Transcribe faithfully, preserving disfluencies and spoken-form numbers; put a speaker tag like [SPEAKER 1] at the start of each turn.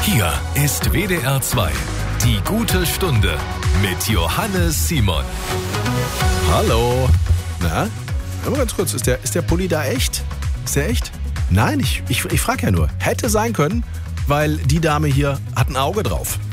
[SPEAKER 1] Hier ist W D R zwei, die gute Stunde mit Johannes Simon.
[SPEAKER 2] Hallo. Na, hör mal ganz kurz, ist der, ist der Pulli da echt? Ist der echt? Nein, ich, ich, ich frage ja nur. Hätte sein können, weil die Dame hier hat ein Auge drauf.